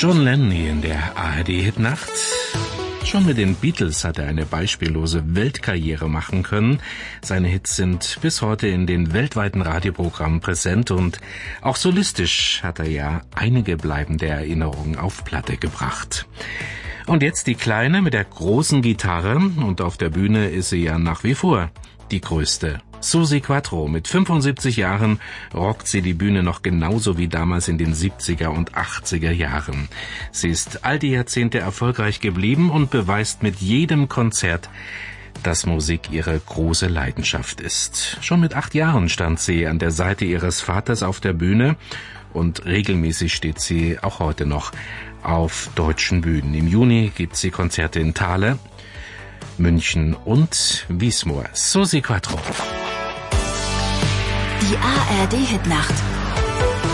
John Lennon hier in der ARD-Hitnacht. Schon mit den Beatles hat er eine beispiellose Weltkarriere machen können. Seine Hits sind bis heute in den weltweiten Radioprogrammen präsent und auch solistisch hat er ja einige bleibende Erinnerungen auf Platte gebracht. Und jetzt die Kleine mit der großen Gitarre und auf der Bühne ist sie ja nach wie vor die größte. Suzi Quatro, mit 75 Jahren rockt sie die Bühne noch genauso wie damals in den 70er und 80er Jahren. Sie ist all die Jahrzehnte erfolgreich geblieben und beweist mit jedem Konzert, dass Musik ihre große Leidenschaft ist. Schon mit 8 Jahren stand sie an der Seite ihres Vaters auf der Bühne und regelmäßig steht sie auch heute noch auf deutschen Bühnen. Im Juni gibt sie Konzerte in Thale, München und Wismar. Suzi Quatro. Die ARD-Hitnacht